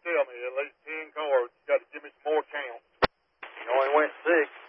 tell me at least 10 cards. You got to give me some more counts. You only went 6.